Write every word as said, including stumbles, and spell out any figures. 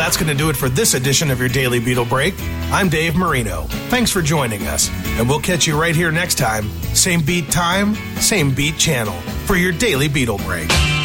that's going to do it for this edition of your Daily Beetle Break. I'm Dave Marino. Thanks for joining us, and we'll catch you right here next time. Same beat time, same beat channel for your Daily Beetle Break.